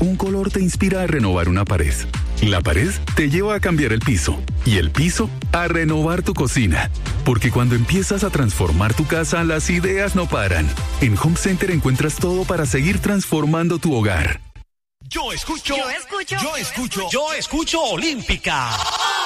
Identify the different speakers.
Speaker 1: Un color te inspira a renovar una pared. La pared te lleva a cambiar el piso. Y el piso a renovar tu cocina. Porque cuando empiezas a transformar tu casa, las ideas no paran. En Home Center encuentras todo para seguir transformando tu hogar.
Speaker 2: Yo escucho Olímpica.